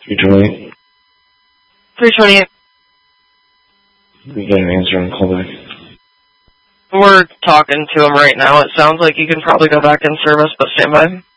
328. 328. We got an answer on callback. We're talking to him right now. It sounds like you can probably go back in service, but stand by.